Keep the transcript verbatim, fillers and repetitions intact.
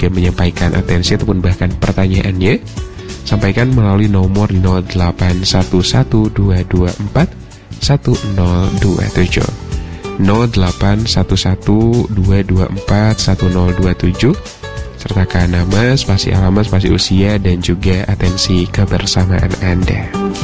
juga menyampaikan atensi ataupun bahkan pertanyaannya, sampaikan melalui nomor nol delapan satu satu dua dua empat satu nol dua tujuh nol delapan satu satu dua dua empat satu nol dua tujuh, sertakan nama, spasi alamat, spasi usia, dan juga atensi kebersamaan Anda.